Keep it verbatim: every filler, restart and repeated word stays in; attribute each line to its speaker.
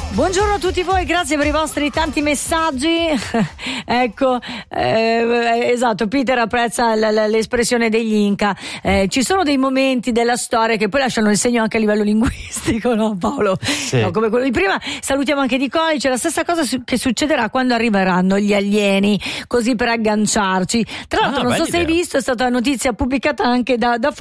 Speaker 1: Buongiorno a tutti voi, grazie per i vostri tanti messaggi. Ecco, eh, esatto, Peter apprezza l- l- l'espressione degli Inca. Eh, ci sono dei momenti della storia che poi lasciano il segno anche a livello linguistico, no Paolo?
Speaker 2: Sì.
Speaker 1: No, come quello di prima. Salutiamo anche Nicole, c'è la stessa cosa su- che succederà quando arriveranno gli alieni, così per agganciarci. Tra l'altro
Speaker 2: Ah,
Speaker 1: non so
Speaker 2: bella
Speaker 1: se hai
Speaker 2: idea.
Speaker 1: visto, è stata notizia pubblicata anche da, da